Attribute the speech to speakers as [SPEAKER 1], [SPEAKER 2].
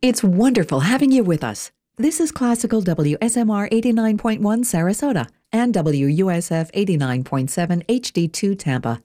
[SPEAKER 1] It's wonderful having you with us. This is Classical WSMR 89.1 Sarasota and WUSF 89.7 HD2 Tampa.